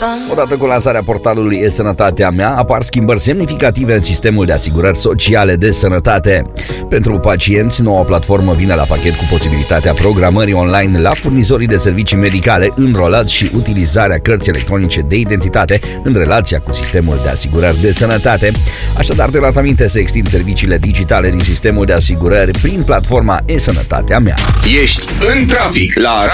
Odată cu lansarea portalului e-Sănătatea Mea, apar schimbări semnificative în sistemul de asigurări sociale de sănătate. Pentru pacienți, noua platformă vine la pachet cu posibilitatea programării online la furnizorii de servicii medicale înrolați și utilizarea cărții electronice de identitate în relația cu sistemul de asigurări de sănătate. Așadar, de tratamente se extind serviciile digitale din sistemul de asigurări prin platforma e-Sănătatea Mea. Ești în trafic la